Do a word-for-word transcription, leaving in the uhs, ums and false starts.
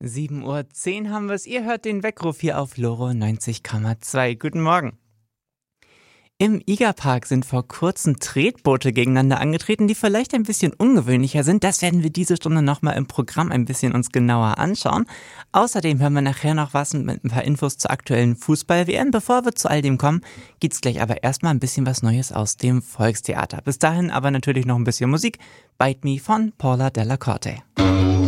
sieben Uhr zehn haben wir es. Ihr hört den Weckruf hier auf Loro neunzig Komma zwei. Guten Morgen. Im Igerpark sind vor kurzem Tretboote gegeneinander angetreten, die vielleicht ein bisschen ungewöhnlicher sind. Das werden wir diese Stunde nochmal im Programm ein bisschen uns genauer anschauen. Außerdem hören wir nachher noch was mit ein paar Infos zur aktuellen Fußball-W M. Bevor wir zu all dem kommen, geht's gleich aber erstmal ein bisschen was Neues aus dem Volkstheater. Bis dahin aber natürlich noch ein bisschen Musik. Bite Me von Paula Della Corte.